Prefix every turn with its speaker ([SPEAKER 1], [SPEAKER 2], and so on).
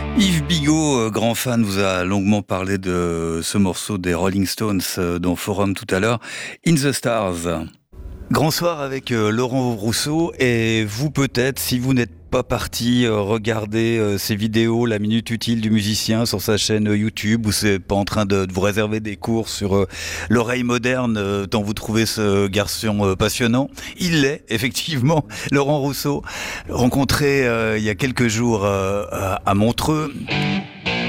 [SPEAKER 1] Yves Bigot, grand fan, vous a longuement parlé de ce morceau des Rolling Stones dans Forum tout à l'heure, In the Stars. Grand soir avec Laurent Rousseau, et vous peut-être, si vous n'êtes pas parti regarder ces vidéos, la minute utile du musicien sur sa chaîne YouTube, ou c'est pas en train de vous réserver des cours sur l'oreille moderne tant vous trouvez ce garçon passionnant. Il l'est, effectivement, Laurent Rousseau, rencontré il y a quelques jours à Montreux.